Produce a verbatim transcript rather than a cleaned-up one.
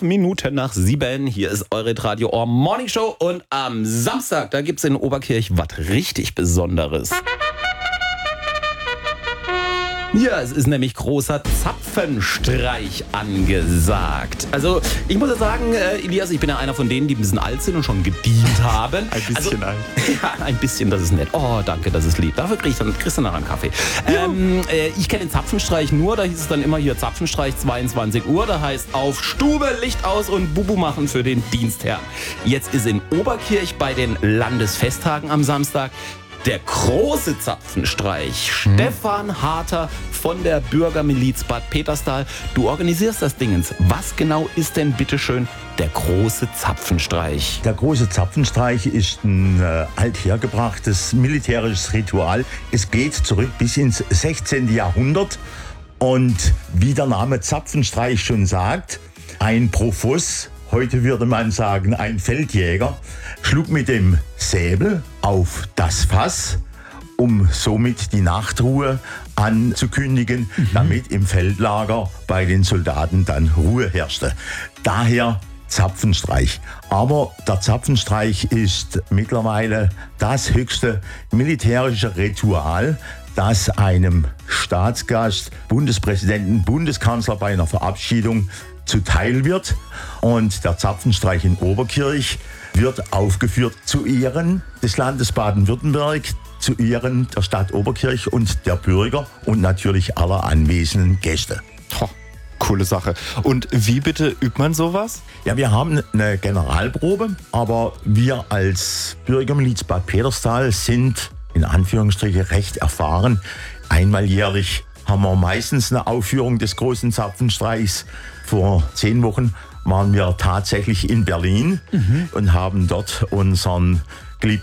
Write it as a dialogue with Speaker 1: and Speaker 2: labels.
Speaker 1: Minuten nach sieben. Hier ist eure Radio Ohr Morning Show und am Samstag, da gibt's in Oberkirch was richtig Besonderes. Ja, es ist nämlich großer Zapfenstreich angesagt. Also, ich muss ja sagen, äh, Elias, ich bin ja einer von denen, die ein bisschen alt sind und schon gedient haben.
Speaker 2: Ein bisschen
Speaker 1: also,
Speaker 2: alt.
Speaker 1: Ja, ein bisschen, das ist nett. Oh, danke, das ist lieb. Dafür krieg ich dann, kriegst du nachher einen Kaffee. Ähm, äh, ich kenne den Zapfenstreich nur, da hieß es dann immer hier Zapfenstreich zweiundzwanzig Uhr. Da heißt auf Stube, Licht aus und Bubu machen für den Dienstherrn. Jetzt ist in Oberkirch bei den Landesfesttagen am Samstag der große Zapfenstreich. Mhm. Stefan Harter von der Bürgermiliz Bad Peterstal. Du organisierst das Dingens. Was genau ist denn bitteschön der große Zapfenstreich?
Speaker 3: Der große Zapfenstreich ist ein äh, althergebrachtes militärisches Ritual. Es geht zurück bis ins sechzehnten Jahrhundert. Und wie der Name Zapfenstreich schon sagt, ein Profos, heute würde man sagen ein Feldjäger, schlug mit dem Säbel auf das Fass, um somit die Nachtruhe anzukündigen, mhm. damit im Feldlager bei den Soldaten dann Ruhe herrschte. Daher Zapfenstreich. Aber der Zapfenstreich ist mittlerweile das höchste militärische Ritual, das einem Staatsgast, Bundespräsidenten, Bundeskanzler bei einer Verabschiedung zuteil wird. Und der Zapfenstreich in Oberkirch wird aufgeführt zu Ehren des Landes Baden-Württemberg, zu Ehren der Stadt Oberkirch und der Bürger und natürlich aller anwesenden Gäste.
Speaker 2: Oh, coole Sache. Und wie bitte übt man sowas?
Speaker 3: Ja, wir haben eine Generalprobe, aber wir als Bürgermiliz Bad Peterstal sind in Anführungsstrichen recht erfahren. Einmal jährlich haben wir meistens eine Aufführung des großen Zapfenstreichs. Vor zehn Wochen waren wir tatsächlich in Berlin mhm. und haben dort unseren